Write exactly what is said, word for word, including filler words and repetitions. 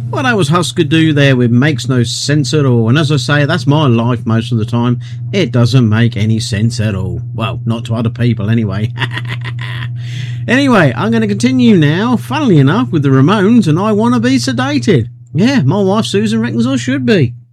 Well, that was Husker Du there with Makes No Sense at All. And as I say, that's my life most of the time. It doesn't make any sense at all. Well, not to other people anyway. Anyway, I'm going to continue now, funnily enough, with the Ramones and I Want to Be Sedated. Yeah, my wife Susan reckons I should be.